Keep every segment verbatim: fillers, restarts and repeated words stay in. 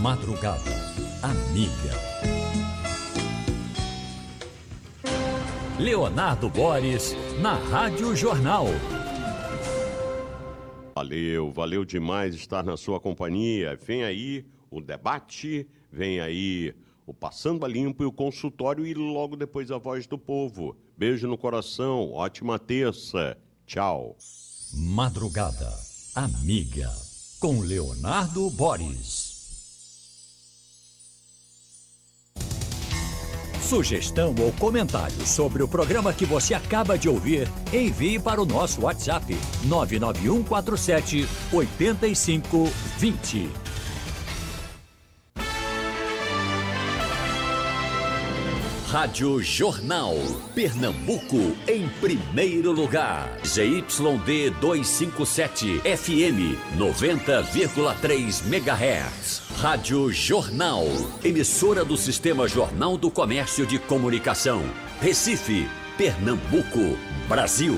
Madrugada amiga. Leonardo Boris, na Rádio Jornal. Valeu, valeu demais estar na sua companhia. Vem aí o debate, vem aí o Passando a Limpo e o consultório e logo depois a Voz do Povo. Beijo no coração, ótima terça. Tchau. Madrugada amiga, com Leonardo Boris. Sugestão ou comentário sobre o programa que você acaba de ouvir, envie para o nosso WhatsApp nove nove um quatro sete oito cinco dois zero. Rádio Jornal, Pernambuco em primeiro lugar. Z Y D duzentos e cinquenta e sete, F M noventa vírgula três megahertz. Rádio Jornal, emissora do Sistema Jornal do Comércio de Comunicação. Recife, Pernambuco, Brasil.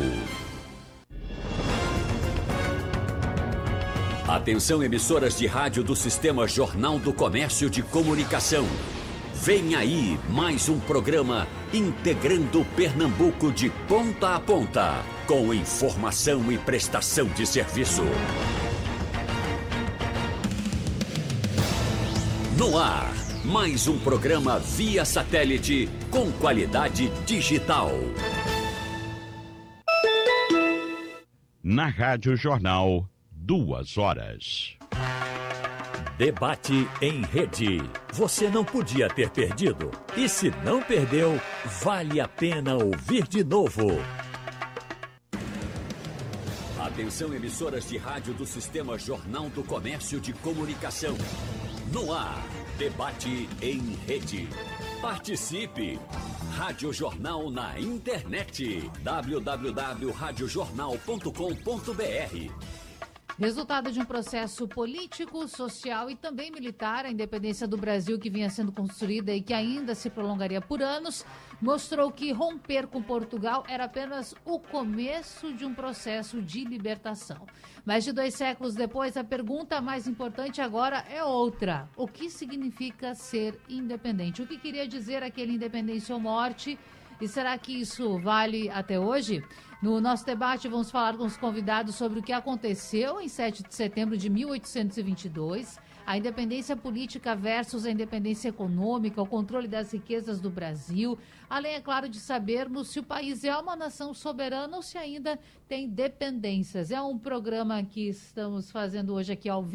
Atenção, emissoras de rádio do Sistema Jornal do Comércio de Comunicação. Vem aí mais um programa integrando Pernambuco de ponta a ponta, com informação e prestação de serviço. No ar, mais um programa via satélite com qualidade digital. Na Rádio Jornal, duas horas. Debate em rede. Você não podia ter perdido. E se não perdeu, vale a pena ouvir de novo. Atenção, emissoras de rádio do Sistema Jornal do Comércio de Comunicação. No ar, debate em rede. Participe! Rádio Jornal na internet. w w w ponto rádio jornal ponto com ponto b r. Resultado de um processo político, social e também militar, a independência do Brasil, que vinha sendo construída e que ainda se prolongaria por anos, mostrou que romper com Portugal era apenas o começo de um processo de libertação. Mais de dois séculos depois, a pergunta mais importante agora é outra. O que significa ser independente? O que queria dizer aquele independência ou morte? E será que isso vale até hoje? No nosso debate, vamos falar com os convidados sobre o que aconteceu em sete de setembro de mil oitocentos e vinte e dois, a independência política versus a independência econômica, o controle das riquezas do Brasil, além, é claro, de sabermos se o país é uma nação soberana ou se ainda tem dependências. É um programa que estamos fazendo hoje aqui ao vivo.